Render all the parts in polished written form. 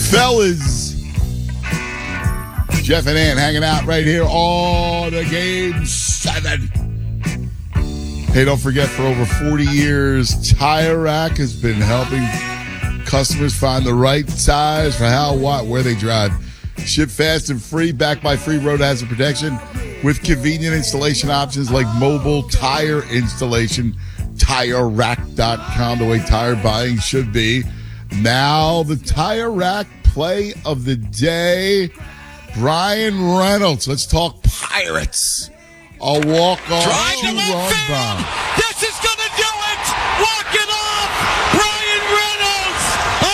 Fellas, Jeff and Ann hanging out right here on the Game 7. Hey, don't forget, for over 40 years, Tire Rack has been helping customers find the right size for how, what, where they drive. Ship fast and free, backed by free road hazard protection with convenient installation options like mobile tire installation. TireRack.com, the way tire buying should be. Now, the Tire Rack play of the day. Brian Reynolds. Let's talk Pirates. A walk-off two-run bomb. This is going to do it. Walk it off. Brian Reynolds.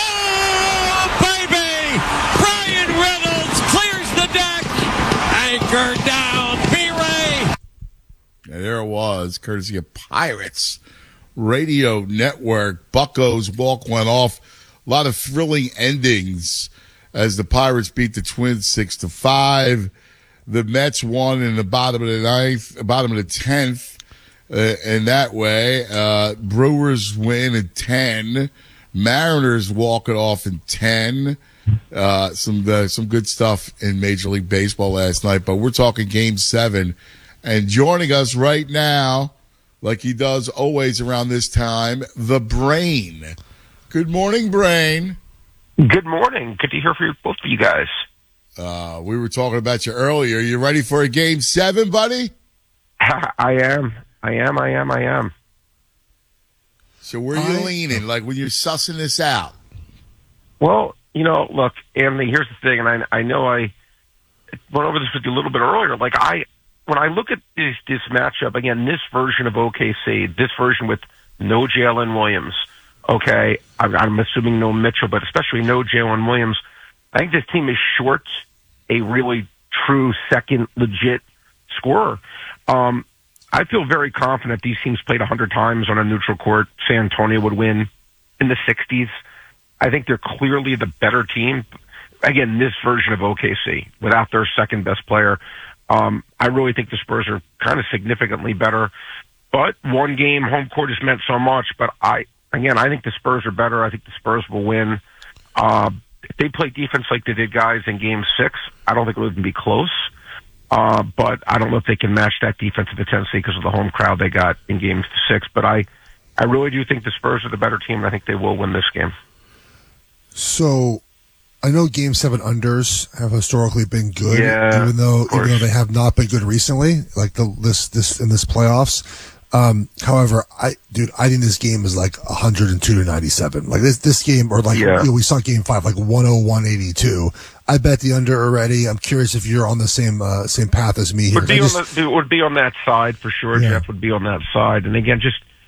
Oh, baby. Brian Reynolds clears the deck. Anchor down. B-Ray. And there it was, courtesy of Pirates Radio Network. Bucco's walk went off. A lot of thrilling endings as the Pirates beat the Twins 6-5. The Mets won in the bottom of the ninth, bottom of the 10th, in that way. Brewers win in 10. Mariners walk it off in 10. Some good stuff in Major League Baseball last night, but we're talking Game 7. And joining us right now, like he does always around this time, the Brain. Good morning, Brain. Good morning. Good to hear from both of you guys. We were talking about you earlier. You ready for a Game 7, buddy? I am. So where are you leaning, like when you're sussing this out? Well, look, Anthony, here's the thing, and I know I went over this with you a little bit earlier. Like, when I look at this matchup, again, this version of OKC, this version with no Jalen Williams, okay, I'm assuming no Mitchell, but especially no Jalen Williams, I think this team is short a really true second legit scorer. I feel very confident these teams played 100 times on a neutral court. San Antonio would win in the 60s. I think they're clearly the better team. Again, this version of OKC, without their second best player, I really think the Spurs are kind of significantly better. But one game, home court has meant so much. But I think the Spurs are better. I think the Spurs will win. If they play defense like they did, guys, in Game 6, I don't think it would even be close. But I don't know if they can match that defensive intensity because of the home crowd they got in Game 6. But I really do think the Spurs are the better team, and I think they will win this game. So, I know Game 7 unders have historically been good, even though they have not been good recently, like this in this playoffs. However, I think this game is like 102-97. Like this game, or like we saw Game 5, like 101-82. I bet the under already. I'm curious if you're on the same path as me here. Would be on that side for sure. Yeah. Jeff would be on that side. And again,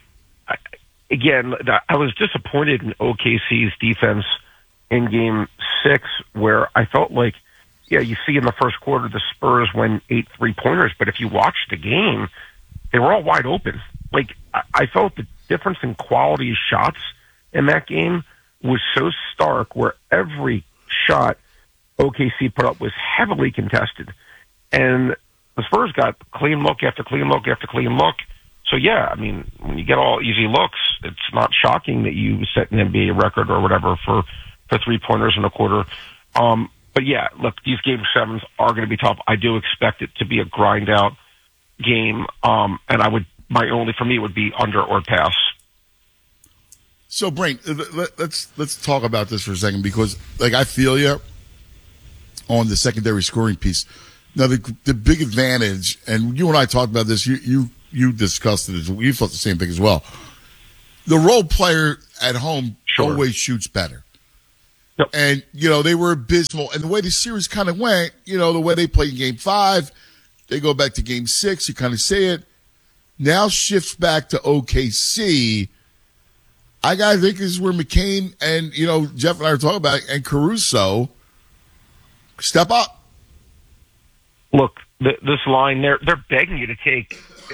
I was disappointed in OKC's defense in Game 6, where I felt like, you see in the first quarter the Spurs win 8 3-pointers, but if you watch the game, they were all wide open. Like, I felt the difference in quality of shots in that game was so stark, where every shot OKC put up was heavily contested. And the Spurs got clean look after clean look after clean look. So, when you get all easy looks, it's not shocking that you set an NBA record or whatever for 3-pointers in a quarter. But, look, these Game 7s are going to be tough. I do expect it to be a grind-out game, and for me would be under or pass. So, Brain, let's talk about this for a second, because I feel you on the secondary scoring piece. Now, the big advantage, and you and I talked about this. You discussed it. You thought the same thing as well. The role player at home always shoots better. Yep. And they were abysmal, and the way the series kind of went, the way they played in Game 5. They go back to Game 6. You kind of see it. Now shifts back to OKC. I got to think this is where McCain and, Jeff and I are talking about it, and Caruso step up. Look, this line, they're begging you to take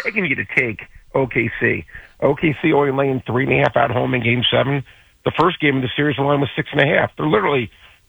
OKC. OKC only laying 3.5 at home in Game 7. The first game of the series, the line was 6.5. They're literally,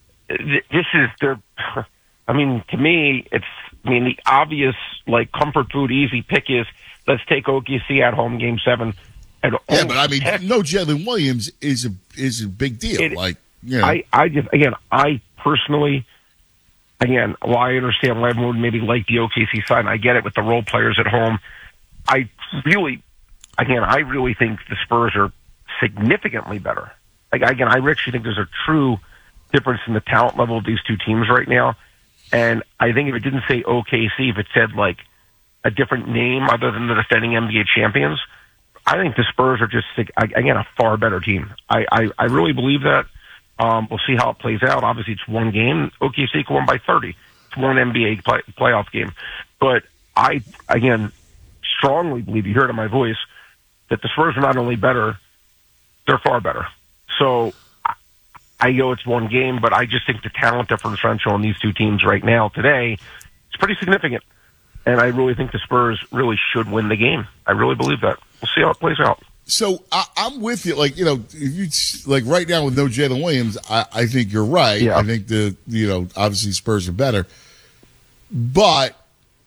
to me, the obvious, comfort food, easy pick is, let's take OKC at home Game 7. But no Jalen Williams is a big deal. I personally, again, while I understand why everyone would maybe like the OKC side, and I get it with the role players at home, I really think the Spurs are significantly better. Again, I actually think there's a true difference in the talent level of these two teams right now. And I think if it didn't say OKC, if it said like a different name other than the defending NBA champions, I think the Spurs are just, again, a far better team. I really believe that. We'll see how it plays out. Obviously, it's one game. OKC can win by 30. It's one NBA playoff game. But I, again, strongly believe, you heard it in my voice, that the Spurs are not only better, they're far better. So I know it's one game, but I just think the talent differential on these two teams right now, today, is pretty significant. And I really think the Spurs really should win the game. I really believe that. We'll see how it plays out. So I'm with you. Like, if you like right now with no Jalen Williams, I think you're right. Yeah. I think obviously Spurs are better, but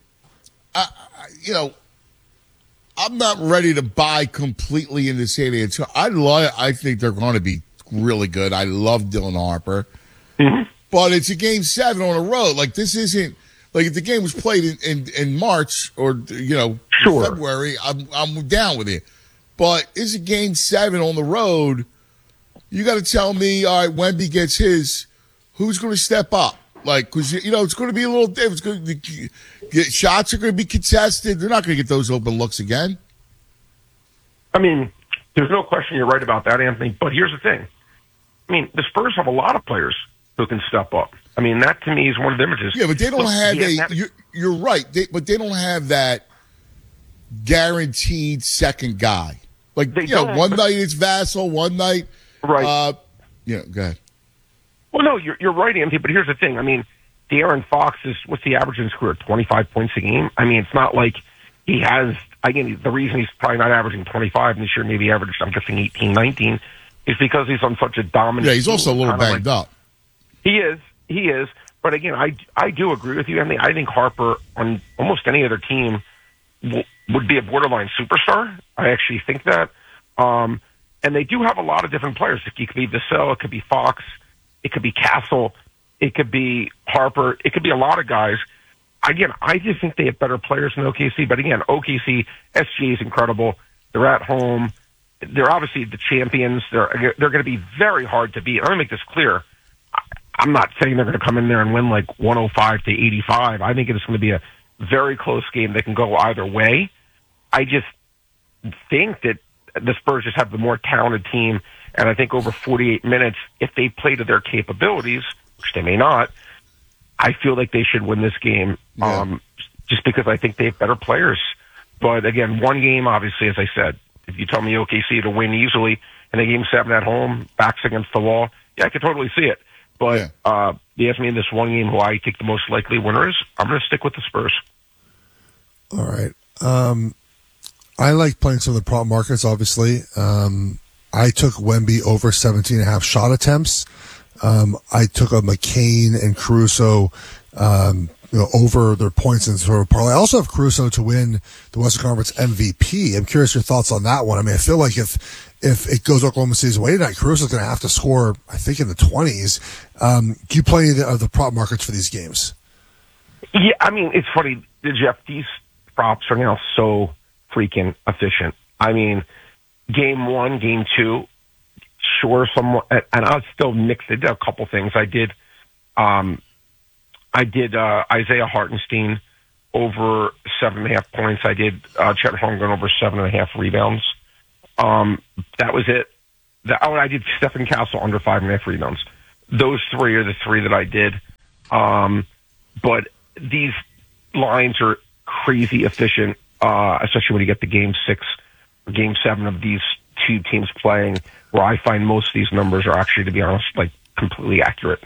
I'm not ready to buy completely into San Antonio. I think they're going to be really good. I love Dylan Harper, but it's a game 7 on the road. Like, this isn't like if the game was played in March or February. I'm down with it. But it's a game 7 on the road. You got to tell me, all right, Wemby gets his. Who's going to step up? Like, because, it's going to be a little different. Shots are going to be contested. They're not going to get those open looks again. I mean, there's no question you're right about that, Anthony. But here's the thing. I mean, the Spurs have a lot of players who can step up. I mean, that to me is one of the images. Yeah, but they don't have you're right. But they don't have that guaranteed second guy. Like, one night it's Vassell, one night. Right. Go ahead. Well, no, you're right, Anthony, but here's the thing. I mean, De'Aaron Fox what's the average in his career? 25 points a game? I mean, it's not like he has, again, the reason he's probably not averaging 25 this year, maybe averaged, I'm guessing 18, 19, is because he's on such a dominant. Yeah, he's also a little banged up. He is. But again, I do agree with you, Anthony. I think Harper on almost any other team would be a borderline superstar. I actually think that. And they do have a lot of different players. It could be Vassell, it could be Fox, it could be Castle, it could be Harper, it could be a lot of guys. Again, I just think they have better players than OKC. But again, OKC, SGA is incredible. They're at home. They're obviously the champions. They're going to be very hard to beat. Let me make this clear. I'm not saying they're going to come in there and win like 105 to 85. I think it's going to be a very close game that can go either way. I just think that the Spurs just have the more talented team, and I think over 48 minutes, if they play to their capabilities, which they may not, I feel like they should win this game, just because I think they have better players. But again, one game, obviously, as I said, if you tell me OKC to win easily in a game 7 at home, backs against the wall, yeah, I could totally see it. But you ask me in this one game who I think the most likely winner is, I'm going to stick with the Spurs. All right. I like playing some of the prop markets, obviously. I took Wemby over 17.5 shot attempts. I took a McCain and Caruso over their points in sort of parlay. I also have Caruso to win the Western Conference MVP. I'm curious your thoughts on that one. I mean, I feel like if it goes Oklahoma City's way tonight, Caruso's going to have to score, I think, in the 20s. Do you play any of the prop markets for these games? Yeah, I mean, it's funny, Jeff, these props are now so freaking efficient. I mean, game 1, game 2, sure, somewhat, and I'll still mix it. A couple things. I did Isaiah Hartenstein over 7.5 points. I did Chet Holmgren over 7.5 rebounds. That was it. I did Stephen Castle under 5.5 rebounds. Those 3 are the 3 that I did. But these lines are crazy efficient, especially when you get the game 6 or game 7 of these two teams playing, where I find most of these numbers are actually, to be honest, like completely accurate.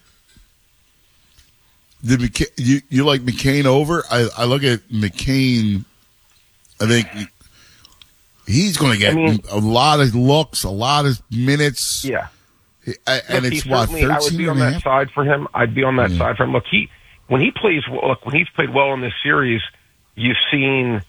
You like McCain over? I look at McCain. I think he's going to get a lot of looks, a lot of minutes. Yeah, and it's what 13. I would be on that side for him. I'd be on that side for him. Look, when he's played well in this series, you've seen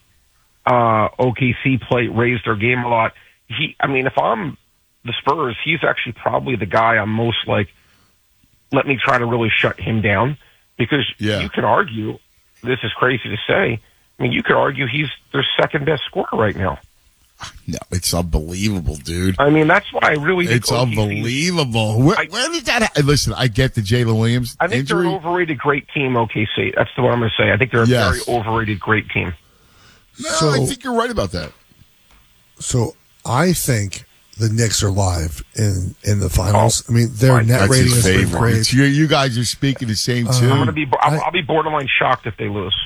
OKC raise their game a lot. If I'm the Spurs, he's actually probably the guy I'm most like let me try to really shut him down, because you can argue, this is crazy to say, I mean, you could argue he's their second best scorer right now. No, it's unbelievable, dude. I mean, that's why I really think it's unbelievable. Where did that listen, I get the Jalen Williams I think injury. They're an overrated great team, OKC. That's what I'm going to say. I think they're a very overrated great team. No, I think you're right about that. So I think the Knicks are live in the finals. I mean, their net rating has been great. You guys are speaking the same too. I'll be borderline shocked if they lose.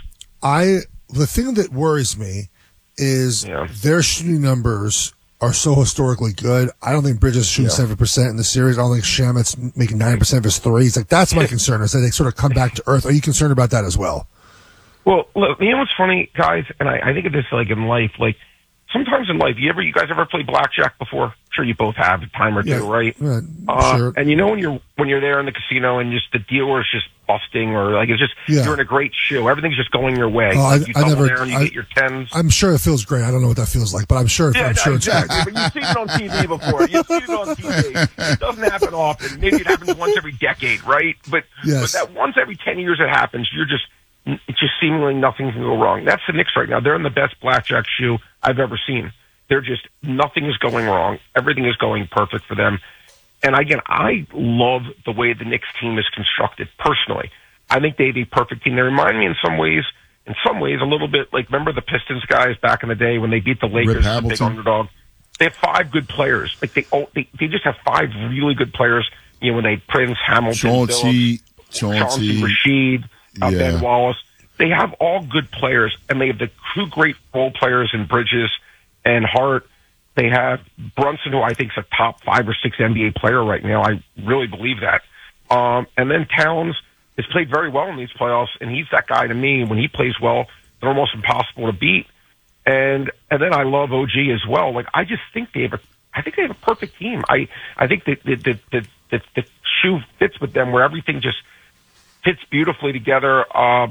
The thing that worries me is their shooting numbers are so historically good. I don't think Bridges shooting 7% in the series. I don't think Shamet's making 9% of his threes. Like, that's my concern, is that they sort of come back to earth. Are you concerned about that as well? Well, look, you know what's funny, guys, and I think of this like in life, like sometimes in life, you guys ever play blackjack before? I'm sure you both have a time or two, right? Sure. And you know when you're there in the casino and just the dealer's just busting, or like it's just you're in a great show, everything's just going your way. You get your tens. I'm sure it feels great. I don't know what that feels like, but I'm sure. I'm sure exactly. But you've seen it on TV before. You've seen it on TV. It doesn't happen often. Maybe it happens once every decade, right? But that once every 10 years it happens, it's just seemingly nothing can go wrong. That's the Knicks right now. They're in the best blackjack shoe I've ever seen. They're just, nothing is going wrong. Everything is going perfect for them. And again, I love the way the Knicks team is constructed, personally. I think they're the perfect team. They remind me in some ways, a little bit like, remember the Pistons guys back in the day when they beat the Lakers, the big underdog? They have 5 good players. Like they just have 5 really good players. You know, when they Prince, Hamilton, Chauncey, Rashid, Ben Wallace. They have all good players, and they have the 2 great role players in Bridges and Hart. They have Brunson, who I think is a top 5 or 6 NBA player right now. I really believe that. And then Towns has played very well in these playoffs, and he's that guy to me. When he plays well, they're almost impossible to beat. And then I love OG as well. Like, I just think they have a perfect team. I think that the shoe fits with them, where everything just fits beautifully together.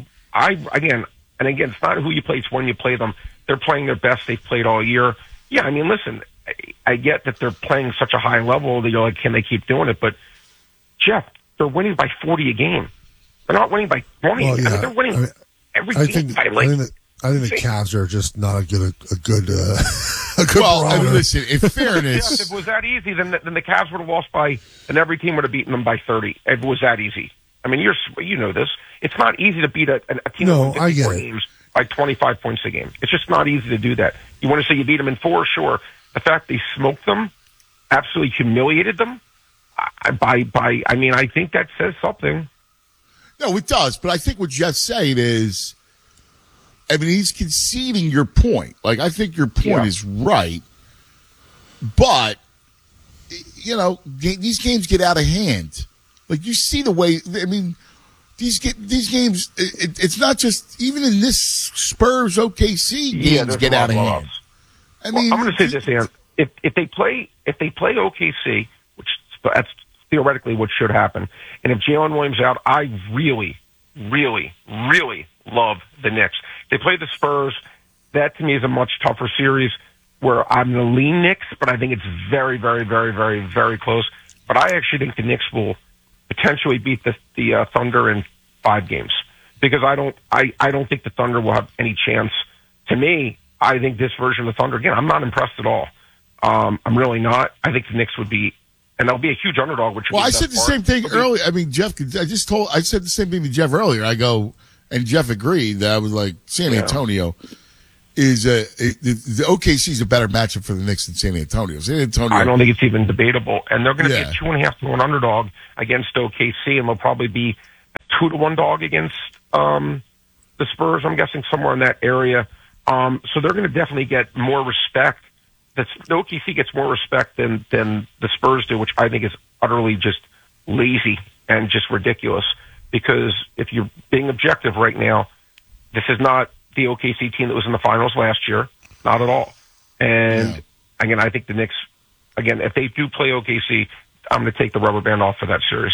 Again, it's not who you play, it's when you play them. They're playing their best they've played all year. Yeah, I mean, listen, I get that they're playing such a high level that you're like, can they keep doing it? But, Jeff, they're winning by 40 a game. They're not winning by 20. Well, I mean, they're winning every game. I think the Cavs are just not a good well, I mean, listen, in fairness. Yes, if it was that easy, then the Cavs would have lost and every team would have beaten them by 30. If it was that easy. I mean, you know this. It's not easy to beat a team that wins 54 games by 25 points a game. It's just not easy to do that. You want to say you beat them in 4? Sure. The fact they smoked them, absolutely humiliated them, I mean, I think that says something. No, it does. But I think what Jeff's saying is, I mean, he's conceding your point. Like, I think your point is right. But, you know, these games get out of hand. Like, you see the way, I mean, these games, it's not just, even in this Spurs OKC games get out of hand. I mean, I'm going to say this, Aaron. If they play OKC, which that's theoretically what should happen, and if Jalen Williams out, I really, really, really love the Knicks. They play the Spurs. That to me is a much tougher series, where I'm going to lean Knicks, but I think it's very, very, very, very, very close. But I actually think the Knicks will potentially beat the Thunder in 5 games, because I don't think the Thunder will have any chance. To me, I think this version of the Thunder, again, I'm not impressed at all. I'm really not. I think the Knicks would be, and they'll be a huge underdog. I said the same thing earlier. I mean, Jeff, I said the same thing to Jeff earlier. I go, and Jeff agreed that I was like, San Antonio is the OKC is a better matchup for the Knicks than San Antonio. I don't think it's even debatable, and they're going to be a 2.5 to 1 underdog against OKC, and they'll probably be a 2 to 1 dog against the Spurs. I'm guessing somewhere in that area. So they're going to definitely get more respect. The OKC gets more respect than the Spurs do, which I think is utterly just lazy and just ridiculous. Because if you're being objective right now, this is not the OKC team that was in the finals last year. Not at all. And again, I think the Knicks, if they do play OKC, I'm going to take the rubber band off for that series.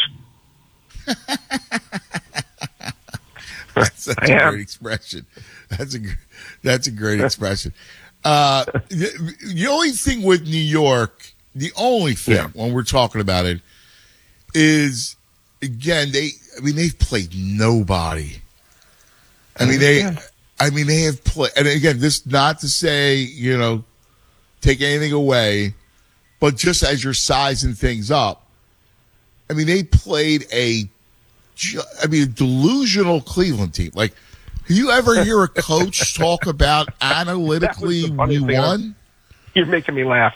That's a great expression. That's a great expression. The only thing with New York, when we're talking about it, is again, they've played nobody. They have played, and again, this not to say, take anything away, but just as you're sizing things up, they played a delusional Cleveland team. Like, you ever hear a coach talk about analytically we won? You're making me laugh.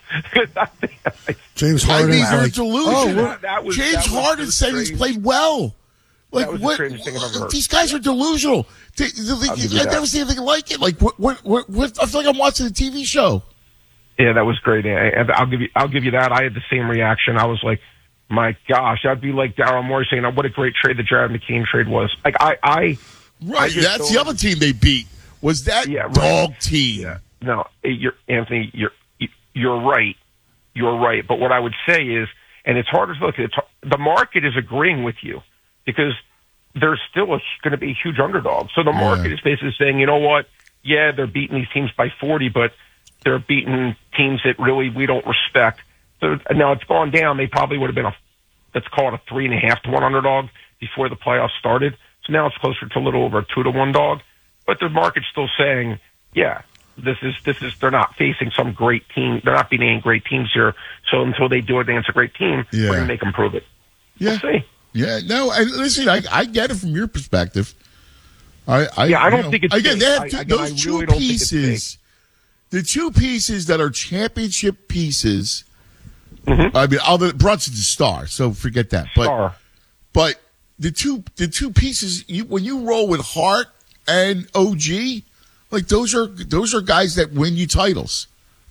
James Harden. You're delusional. James Harden was said he's played well. Like, that was the strangest thing I've ever heard. These guys are delusional. I've never seen anything like it. Like, what? I feel like I'm watching a TV show. Yeah, that was great. And I'll give you that. I had the same reaction. I was like, my gosh, that'd be like Daryl Morey saying, "What a great trade the Jared McKean trade was." Like, right. That's the other team they beat. Was that dog team? Yeah. No, Anthony, you're right. You're right. But what I would say is, and it's hard to look at, the market is agreeing with you because there's still going to be a huge underdog. So the market is basically saying, you know what? Yeah, they're beating these teams by 40, but they're beating teams that really we don't respect. So now it's gone down. They probably would have been let's call it a 3.5 to 1 underdog before the playoffs started. So now it's closer to a little over a 2 to 1 dog. But the market's still saying, yeah, this is they're not facing some great team. They're not beating any great teams here. So until they do it against a great team, we're going to make them prove it. Yeah. We'll see. Yeah, no, listen, I get it from your perspective. I don't think it's again. big. They have those two pieces. The two pieces that are championship pieces. Mm-hmm. Brunson's a star, so forget that. But the two pieces when you roll with Hart and OG, like those are guys that win you titles.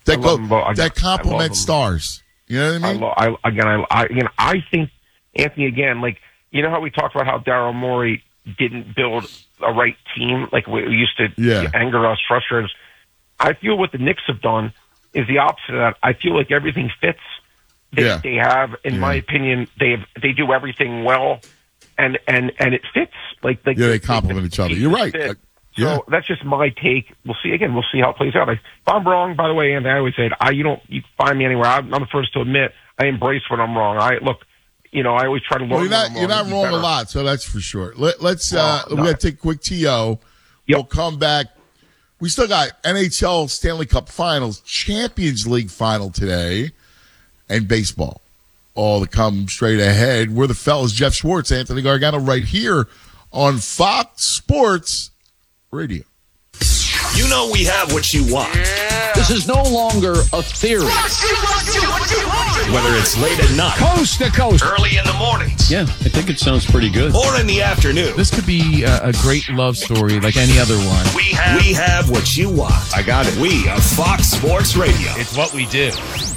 That complement stars. You know what I mean? I think. Anthony, again, like, you know how we talked about how Daryl Morey didn't build a right team? Like, we used to anger us, frustrate us. I feel what the Knicks have done is the opposite of that. I feel like everything fits. They have, in my opinion, they do everything well, and it fits. Like they complement each other. You're right. So that's just my take. We'll see. Again, we'll see how it plays out. If I'm wrong, by the way, Anthony, I always say it. You find me anywhere. I'm the first to admit I embrace when I'm wrong. I always try to learn. Well, you're not wrong a lot, so that's for sure. Let's we got to take a quick TO. Yep. We'll come back. We still got NHL Stanley Cup Finals, Champions League Final today, and baseball. All to come straight ahead. We're the fellas, Jeff Schwartz, Anthony Gargano, right here on Fox Sports Radio. You know we have what you want. Yeah. This is no longer a theory. Whether it's late at night, coast to coast, early in the mornings. Yeah, I think it sounds pretty good. Or in the afternoon. This could be a great love story like any other one. We have what you want. I got it. We are Fox Sports Radio. It's what we do.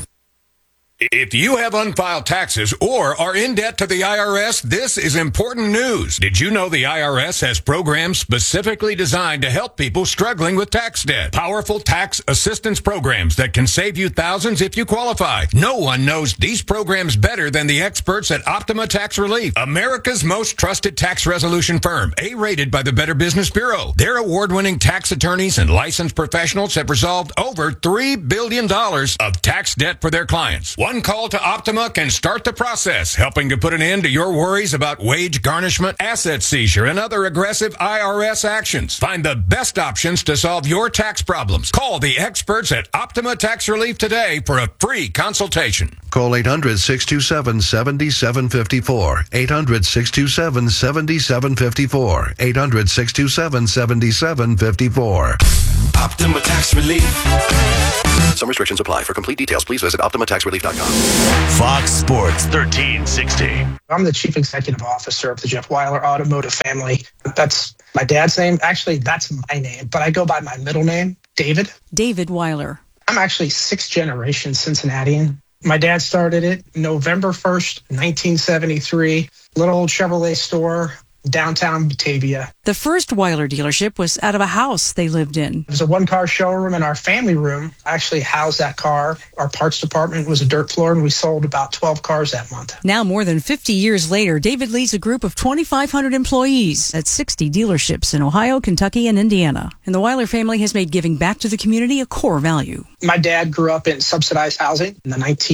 If you have unfiled taxes or are in debt to the IRS, this is important news. Did you know the IRS has programs specifically designed to help people struggling with tax debt? Powerful tax assistance programs that can save you thousands if you qualify. No one knows these programs better than the experts at Optima Tax Relief, America's most trusted tax resolution firm, A-rated by the Better Business Bureau. Their award-winning tax attorneys and licensed professionals have resolved over $3 billion of tax debt for their clients. One call to Optima can start the process, helping to put an end to your worries about wage garnishment, asset seizure, and other aggressive IRS actions. Find the best options to solve your tax problems. Call the experts at Optima Tax Relief today for a free consultation. Call 800-627-7754. 800-627-7754. 800-627-7754. Optima Tax Relief. Some restrictions apply. For complete details, please visit OptimaTaxRelief.com. Fox Sports 1360. I'm the chief executive officer of the Jeff Weiler Automotive family. That's my dad's name. Actually, that's my name, but I go by my middle name, David. David Weiler. I'm actually 6th generation Cincinnatian. My dad started it November 1st, 1973. Little old Chevrolet store, downtown Batavia. The first Weiler dealership was out of a house they lived in. It was a one-car showroom, and our family room actually housed that car. Our parts department was a dirt floor, and we sold about 12 cars that month. Now, more than 50 years later, David leads a group of 2,500 employees at 60 dealerships in Ohio, Kentucky, and Indiana. And the Weiler family has made giving back to the community a core value. My dad grew up in subsidized housing in the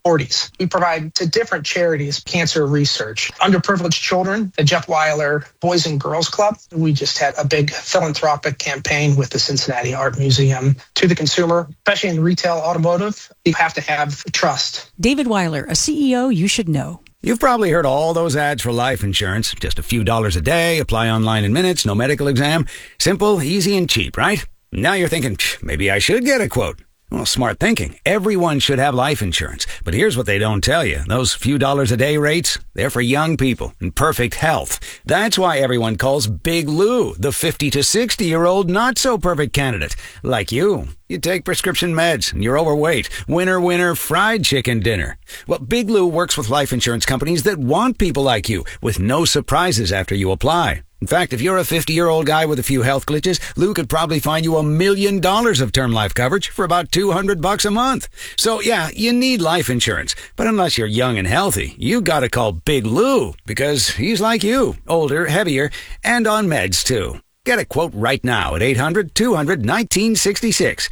40s. We provide to different charities cancer research. Underprivileged children, the Jeff Weiler Boys and Girls Club. We just had a big philanthropic campaign with the Cincinnati Art Museum. To the consumer, especially in retail automotive, you have to have trust. David Weiler, a CEO you should know. You've probably heard all those ads for life insurance. Just a few dollars a day, apply online in minutes, no medical exam. Simple, easy, and cheap, right? Now you're thinking, maybe I should get a quote. Well, smart thinking. Everyone should have life insurance. But here's what they don't tell you. Those few dollars a day rates, they're for young people in perfect health. That's why everyone calls Big Lou the 50 to 60-year-old not-so-perfect candidate. Like you. You take prescription meds and you're overweight. Winner, fried chicken dinner. Well, Big Lou works with life insurance companies that want people like you with no surprises after you apply. In fact, if you're a 50-year-old guy with a few health glitches, Lou could probably find you $1 million of term life coverage for about $200 a month. So yeah, you need life insurance. But unless you're young and healthy, you gotta call Big Lou because he's like you, older, heavier, and on meds too. Get a quote right now at 800-200-1966,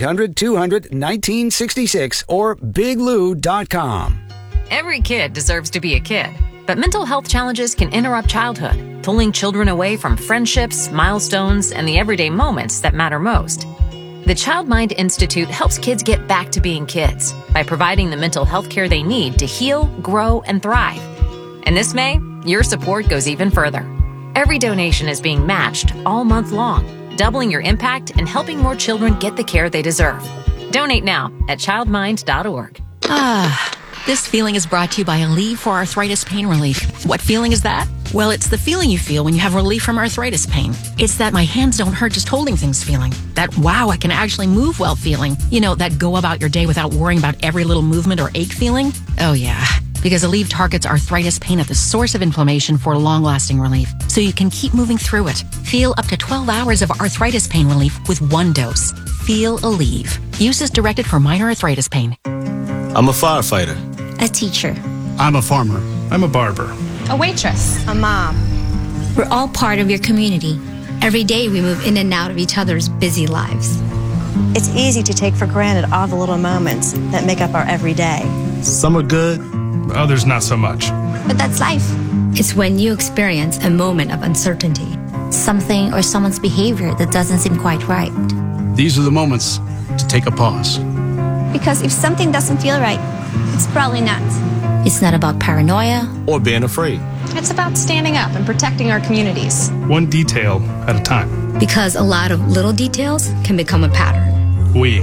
800-200-1966, or biglou.com. Every kid deserves to be a kid, but mental health challenges can interrupt childhood, pulling children away from friendships, milestones, and the everyday moments that matter most. The Child Mind Institute helps kids get back to being kids by providing the mental health care they need to heal, grow, and thrive. And this May, your support goes even further. Every donation is being matched all month long, doubling your impact and helping more children get the care they deserve. Donate now at childmind.org. This feeling is brought to you by Aleve for Arthritis Pain Relief. What feeling is that? Well, it's the feeling you feel when you have relief from arthritis pain. It's that my hands don't hurt just holding things feeling. That wow, I can actually move well feeling. You know, that go about your day without worrying about every little movement or ache feeling. Oh yeah. Because Aleve targets arthritis pain at the source of inflammation for long-lasting relief, so you can keep moving through it. Feel up to 12 hours of arthritis pain relief with one dose. Feel Aleve. Use is directed for minor arthritis pain. I'm a firefighter. A teacher. I'm a farmer. I'm a barber. A waitress. A mom. We're all part of your community. Every day we move in and out of each other's busy lives. It's easy to take for granted all the little moments that make up our everyday. Some are good. Others not so much. But that's life. It's when you experience a moment of uncertainty. Something or someone's behavior that doesn't seem quite right. These are the moments to take a pause. Because if something doesn't feel right, it's probably not. It's not about paranoia. Or being afraid. It's about standing up and protecting our communities. One detail at a time. Because a lot of little details can become a pattern. We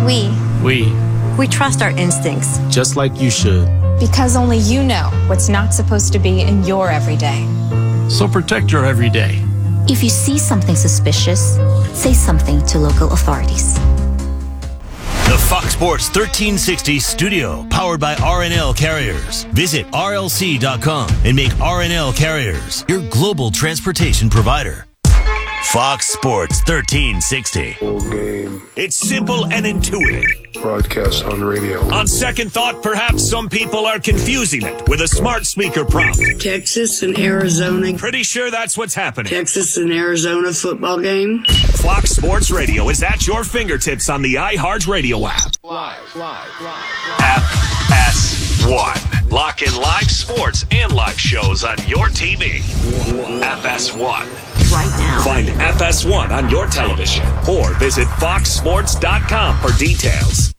trust our instincts. Just like you should. Because only you know what's not supposed to be in your everyday. So protect your everyday. If you see something suspicious, say something to local authorities. The Fox Sports 1360 studio, powered by RNL Carriers. Visit RLC.com and make RNL Carriers your global transportation provider. Fox Sports 1360. Full game. It's simple and intuitive. Broadcast on radio. On second thought, perhaps some people are confusing it with a smart speaker prompt. Texas and Arizona. Pretty sure that's what's happening. Texas and Arizona football game. Fox Sports Radio is at your fingertips on the iHeartRadio app. Live. FS1. Lock in live sports and live shows on your TV. FS1. Right now. Find FS1 on your television or visit foxsports.com for details.